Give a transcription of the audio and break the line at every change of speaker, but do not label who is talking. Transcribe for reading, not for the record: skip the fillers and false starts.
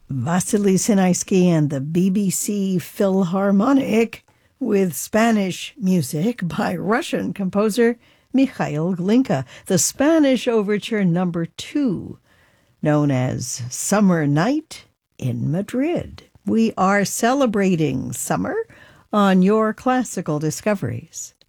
Vasily Sinaisky and the BBC Philharmonic with Spanish music by Russian composer Mikhail Glinka, the Spanish Overture number 2, known as Summer Night in Madrid. We are celebrating summer on your classical discoveries.